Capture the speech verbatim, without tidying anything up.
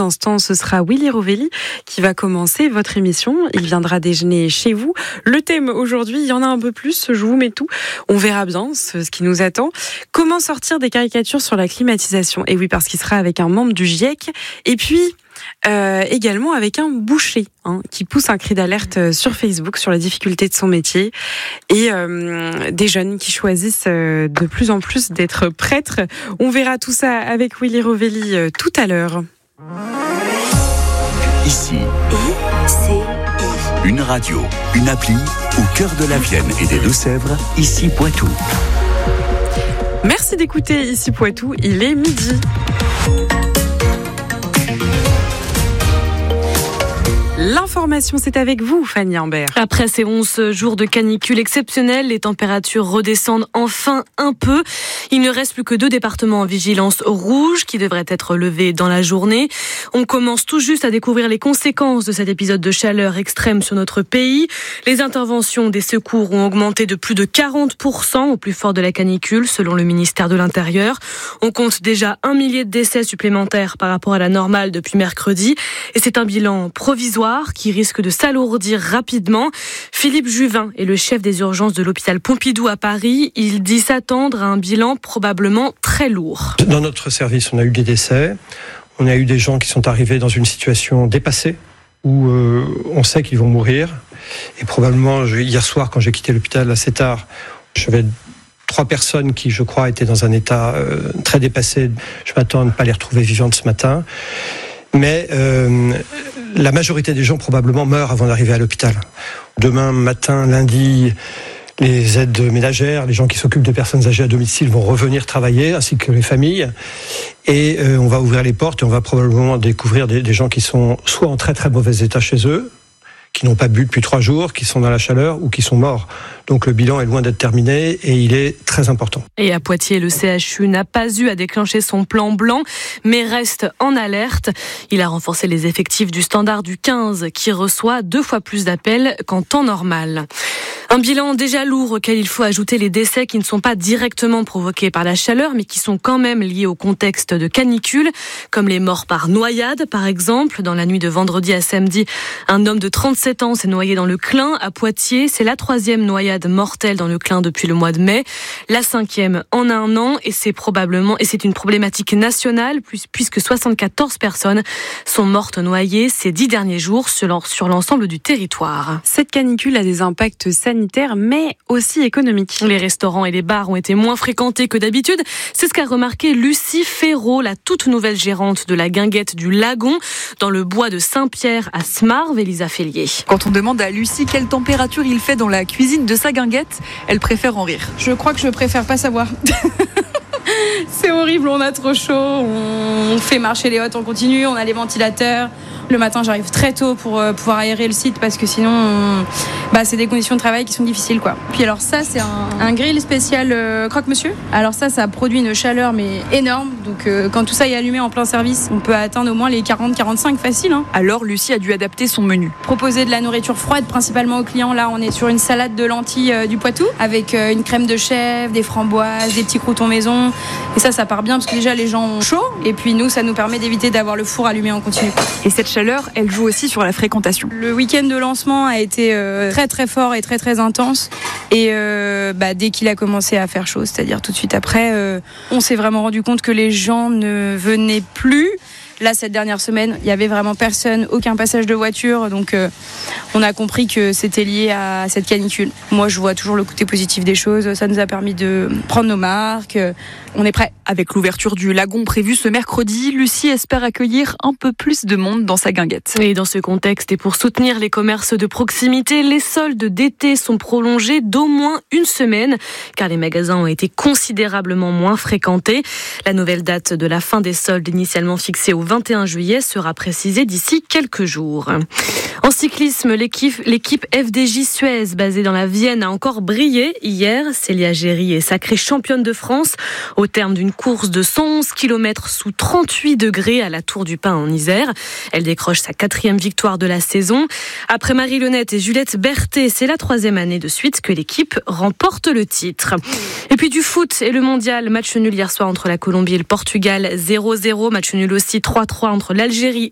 instants, ce sera Willy Rovelli qui va commencer votre émission. Il viendra déjeuner chez vous. Le thème aujourd'hui, il y en a un peu plus, je vous mets tout. On verra bien ce qui nous attend. Comment sortir des caricatures sur la climatisation ? Et oui, parce qu'il sera avec un membre du GIEC. Et puis... Euh, également avec un boucher hein, qui pousse un cri d'alerte sur Facebook sur la difficulté de son métier et euh, des jeunes qui choisissent euh, de plus en plus d'être prêtres. On verra tout ça avec Willy Rovelli euh, tout à l'heure. Ici, I C I. Une radio, une appli au cœur de la Vienne et des Deux-Sèvres, ici Poitou. Merci d'écouter Ici Poitou, il est midi. L'information, c'est avec vous, Fanny Humbert. Après ces onze jours de canicule exceptionnelle, les températures redescendent enfin un peu. Il ne reste plus que deux départements en vigilance rouge qui devraient être levés dans la journée. On commence tout juste à découvrir les conséquences de cet épisode de chaleur extrême sur notre pays. Les interventions des secours ont augmenté de plus de quarante pour cent au plus fort de la canicule, selon le ministère de l'Intérieur. On compte déjà un millier de décès supplémentaires par rapport à la normale depuis mercredi. Et c'est un bilan provisoire qui risque de s'alourdir rapidement. Philippe Juvin est le chef des urgences de l'hôpital Pompidou à Paris. Il dit s'attendre à un bilan probablement très lourd. Dans notre service, on a eu des décès. On a eu des gens qui sont arrivés dans une situation dépassée où euh, on sait qu'ils vont mourir. Et probablement, je, hier soir, quand j'ai quitté l'hôpital assez tard, j'avais trois personnes qui, je crois, étaient dans un état euh, très dépassé. Je m'attends à ne pas les retrouver vivantes ce matin. Mais euh, la majorité des gens probablement meurent avant d'arriver à l'hôpital. Demain matin, lundi, les aides ménagères, les gens qui s'occupent de personnes âgées à domicile vont revenir travailler, ainsi que les familles. Et euh, on va ouvrir les portes et on va probablement découvrir des, des gens qui sont soit en très très mauvais état chez eux, qui n'ont pas bu depuis trois jours, qui sont dans la chaleur ou qui sont morts. Donc le bilan est loin d'être terminé et il est très important. Et à Poitiers, le C H U n'a pas eu à déclencher son plan blanc, mais reste en alerte. Il a renforcé les effectifs du standard du quinze, qui reçoit deux fois plus d'appels qu'en temps normal. Un bilan déjà lourd auquel il faut ajouter les décès qui ne sont pas directement provoqués par la chaleur, mais qui sont quand même liés au contexte de canicule, comme les morts par noyade, par exemple. Dans la nuit de vendredi à samedi, un homme de trente-sept ans s'est noyé dans le Clain, à Poitiers. C'est la troisième noyade mortelle dans le Clain depuis le mois de mai. La cinquième en un an, et c'est probablement, et c'est une problématique nationale, puisque soixante-quatorze personnes sont mortes noyées ces dix derniers jours sur, sur l'ensemble du territoire. Cette canicule a des impacts sanitaires, mais aussi économiques. Les restaurants et les bars ont été moins fréquentés que d'habitude. C'est ce qu'a remarqué Lucie Ferraud, la toute nouvelle gérante de la guinguette du Lagon, dans le bois de Saint-Pierre à Smarve. Elisa Fellier. Quand on demande à Lucie quelle température il fait dans la cuisine de sa guinguette, elle préfère en rire. Je crois que je préfère pas savoir. C'est horrible, on a trop chaud, on fait marcher les hottes en continu, on a les ventilateurs. Le matin, j'arrive très tôt pour euh, pouvoir aérer le site parce que sinon, on... bah, c'est des conditions de travail qui sont difficiles, quoi. Puis alors ça, c'est un, un grill spécial euh, croque-monsieur. Alors ça, ça produit une chaleur mais énorme. Donc euh, quand tout ça est allumé en plein service, on peut atteindre au moins les quarante à quarante-cinq facile. Hein. Alors Lucie a dû adapter son menu. Proposer de la nourriture froide principalement aux clients. Là, on est sur une salade de lentilles euh, du Poitou avec euh, une crème de chèvre, des framboises, des petits croûtons maison. Et ça, ça part bien parce que déjà les gens ont chaud. Et puis nous, ça nous permet d'éviter d'avoir le four allumé en continu. Et cette chaleur, elle joue aussi sur la fréquentation. Le week-end de lancement a été euh, très très fort et très très intense. Et euh, bah, dès qu'il a commencé à faire chaud, c'est-à-dire tout de suite après, euh, on s'est vraiment rendu compte que les gens ne venaient plus. Là, cette dernière semaine, il n'y avait vraiment personne, aucun passage de voiture. Donc, euh, on a compris que c'était lié à cette canicule. Moi, je vois toujours le côté positif des choses. Ça nous a permis de prendre nos marques. On est prêt. Avec l'ouverture du Lagon prévue ce mercredi, Lucie espère accueillir un peu plus de monde dans sa guinguette. Et dans ce contexte, et pour soutenir les commerces de proximité, les soldes d'été sont prolongés d'au moins une semaine, car les magasins ont été considérablement moins fréquentés. La nouvelle date de la fin des soldes, initialement fixée au vingt et un juillet, sera précisée d'ici quelques jours. En cyclisme, l'équipe, l'équipe F D J Suez, basée dans la Vienne, a encore brillé hier. Célia Géry est sacrée championne de France au terme d'une course de cent onze kilomètres sous trente-huit degrés à la Tour du Pin en Isère. Elle décroche sa quatrième victoire de la saison. Après Marie Lenette et Juliette Berthet, c'est la troisième année de suite que l'équipe remporte le titre. Et puis du foot et le mondial, match nul hier soir entre la Colombie et le Portugal, zéro zéro, match nul aussi trois trois entre l'Algérie